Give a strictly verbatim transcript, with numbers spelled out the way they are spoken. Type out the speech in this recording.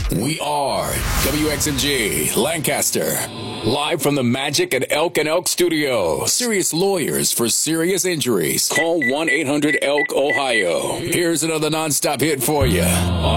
We are W X M G Lancaster. Live from the Magic at Elk and Elk Studio. Serious lawyers for serious injuries. Call one eight hundred elk ohio. Here's another nonstop hit for you.